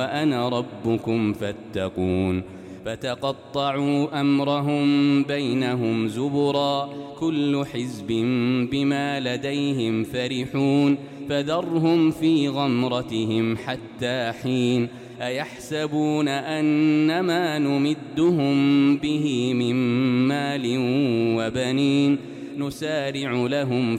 وأنا ربكم فاتقون فتقطعوا أمرهم بينهم زبرا كل حزب بما لديهم فرحون فذرهم في غمرتهم حتى حين أيحسبون أنما نمدهم به من مال وبنين نسارع لهم